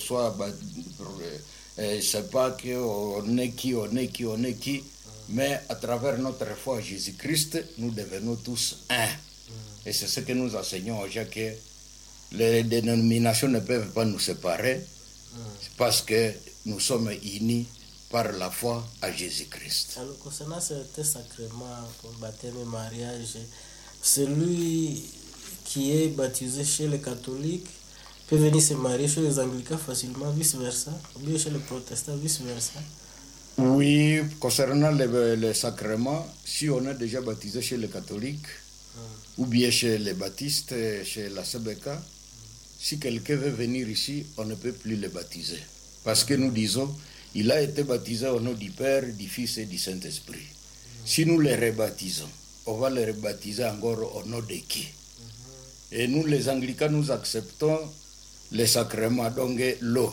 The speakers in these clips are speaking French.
soit, je ne sais pas qu'on est qui, mais à travers notre foi à Jésus-Christ, nous devenons tous un. Et c'est ce que nous enseignons aux gens, que les dénominations ne peuvent pas nous séparer, parce que nous sommes unis par la foi à Jésus-Christ. Alors, concernant certains sacrements, comme baptême et mariage, celui qui est baptisé chez les catholiques peut venir se marier chez les anglicans facilement, vice-versa, ou bien chez les protestants, vice-versa. Oui, concernant les sacrements, si on est déjà baptisé chez les catholiques, ou bien chez les baptistes, chez la CBK, si quelqu'un veut venir ici, on ne peut plus le baptiser. Parce que nous disons, il a été baptisé au nom du Père, du Fils et du Saint-Esprit. Si nous le rebaptisons, on va le rebaptiser encore au nom de qui? Et nous, les anglicans, nous acceptons les sacrements, donc l'eau.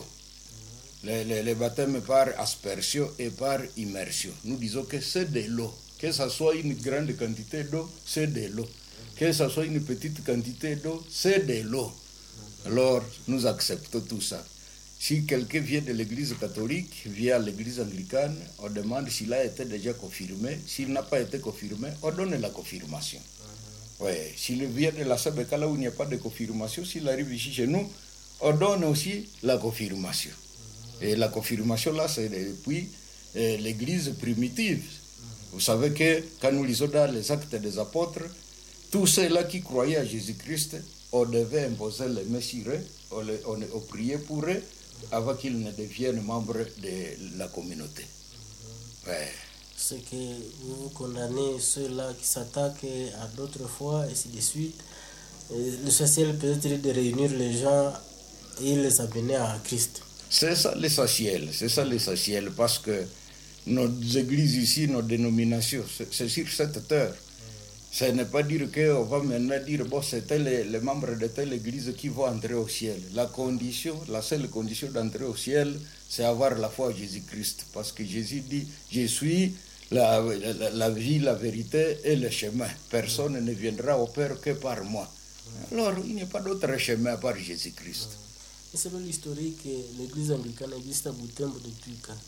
Les baptêmes par aspersion et par immersion. Nous disons que c'est de l'eau. Que ce soit une grande quantité d'eau, c'est de l'eau. Que ce soit une petite quantité d'eau, c'est de l'eau. Alors, nous acceptons tout ça. Si quelqu'un vient de l'église catholique, vient à l'église anglicane, on demande s'il a été déjà confirmé. S'il n'a pas été confirmé, on donne la confirmation. Ouais. S'il vient de la CBK, là où il n'y a pas de confirmation, s'il arrive ici chez nous, on donne aussi la confirmation. Et la confirmation, là, c'est depuis l'église primitive. Vous savez que quand nous lisons dans les Actes des Apôtres, tous ceux-là qui croyaient à Jésus-Christ, on devait imposer les mains sur eux, on priait pour eux, avant qu'ils ne deviennent membres de la communauté. Ouais. C'est que vous condamnez ceux-là qui s'attaquent à d'autres foi, et ainsi de suite. L'essentiel peut-être de réunir les gens et les amener à Christ. C'est ça l'essentiel, parce que nos églises ici, nos dénominations, c'est sur cette terre. Ce n'est pas dire qu'on va maintenant dire, bon, c'était les membres de telle église qui vont entrer au ciel. La seule condition d'entrer au ciel, c'est avoir la foi à Jésus-Christ. Parce que Jésus dit, je suis la vie, la vérité et le chemin. Personne ne viendra au Père que par moi. Alors, il n'y a pas d'autre chemin à part Jésus-Christ. Et selon l'historique, l'église anglicane existe à Butembo depuis quand?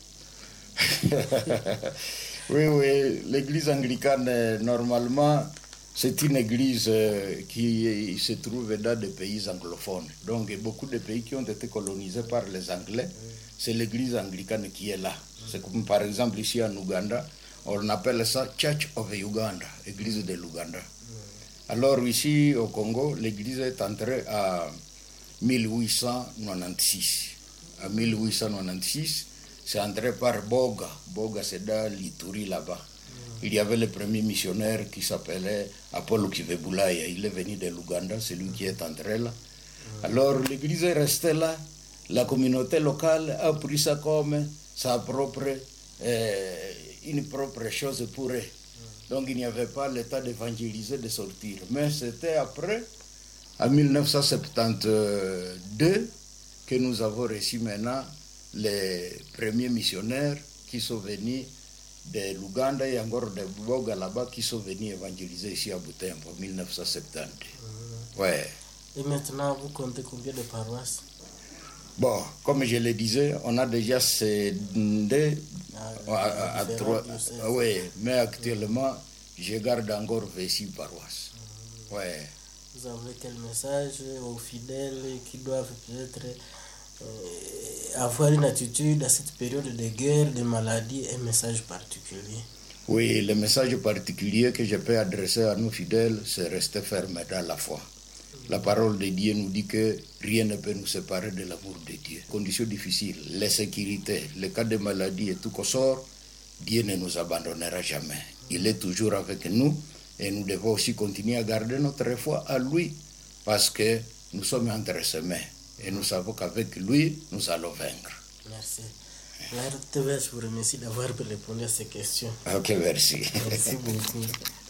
Oui, l'église anglicane, normalement, c'est une église qui se trouve dans des pays anglophones. Donc, beaucoup de pays qui ont été colonisés par les Anglais, c'est l'église anglicane qui est là. C'est comme par exemple ici en Ouganda, on appelle ça Church of Uganda, église de l'Ouganda. Alors ici au Congo, l'église est entrée à 1896. En 1896, c'est entré par Boga. Boga, c'est dans l'Ituri là-bas. Il y avait le premier missionnaire qui s'appelait Apollo Kivebulaya. Il est venu de l'Ouganda, c'est lui qui est entré là. Alors l'église est restée là. La communauté locale a pris ça comme une propre chose pour eux. Donc il n'y avait pas l'état d'évangéliser, de sortir. Mais c'était après, en 1972, que nous avons reçu maintenant les premiers missionnaires qui sont venus de l'Ouganda et encore de Boga là-bas, qui sont venus évangéliser ici à Butembo en 1970. Ouais. Et maintenant, vous comptez combien de paroisses? Bon, comme je le disais, on a déjà scindé à 3. Oui, mais actuellement, je garde encore 26 paroisses. Ouais. Vous avez quel message aux fidèles qui doivent peut-être avoir une attitude à cette période de guerre, de maladie, un message particulier? Oui, le message particulier que je peux adresser à nos fidèles, c'est rester ferme dans la foi. La parole de Dieu nous dit que rien ne peut nous séparer de l'amour de Dieu. Conditions difficiles, l'insécurité, les cas de maladie et tout qu'on sort, Dieu ne nous abandonnera jamais. Il est toujours avec nous et nous devons aussi continuer à garder notre foi à lui parce que nous sommes entre ses mains et nous savons qu'avec lui, nous allons vaincre. Merci. Alors, je vous remercie d'avoir répondu à ces questions. Ok, merci. Merci beaucoup.